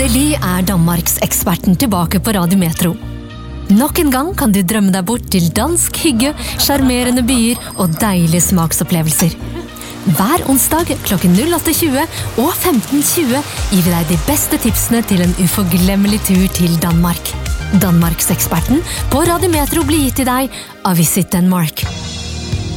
Endelig Danmarkseksperten tilbake på Radio Metro. Nok en gang kan du drømme deg bort til dansk hygge, charmerende byer og deilige smaksopplevelser. Hver onsdag klokken 08:20 og 15:20 gir vi deg de beste tipsene til en uforglemmelig tur til Danmark. Danmarkseksperten på Radio Metro blir gitt til deg av Visit Denmark.